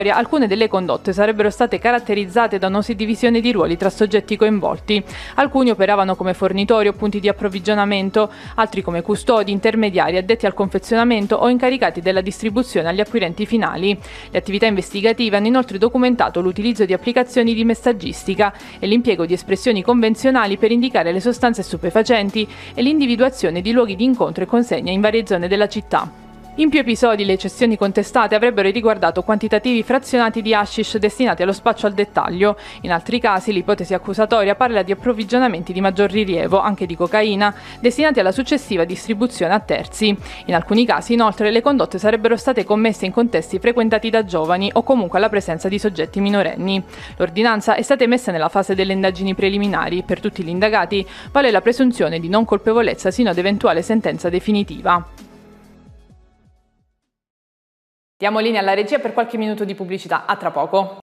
Alcune delle condotte sarebbero state caratterizzate da una suddivisione di ruoli tra soggetti coinvolti. Alcuni operavano come fornitori o punti di approvvigionamento, altri come custodi, intermediari, addetti al confezionamento o incaricati della distribuzione agli acquirenti finali. Le attività investigative hanno inoltre documentato l'utilizzo di applicazioni di messaggistica e l'impiego di espressioni convenzionali per indicare le sostanze stupefacenti e l'individuazione di luoghi di incontro e consegna in varie zone della città. In più episodi le cessioni contestate avrebbero riguardato quantitativi frazionati di hashish destinati allo spaccio al dettaglio. In altri casi l'ipotesi accusatoria parla di approvvigionamenti di maggior rilievo, anche di cocaina, destinati alla successiva distribuzione a terzi. In alcuni casi, inoltre, le condotte sarebbero state commesse in contesti frequentati da giovani o comunque alla presenza di soggetti minorenni. L'ordinanza è stata emessa nella fase delle indagini preliminari. Per tutti gli indagati vale la presunzione di non colpevolezza sino ad eventuale sentenza definitiva. Diamo linea alla regia per qualche minuto di pubblicità. A tra poco.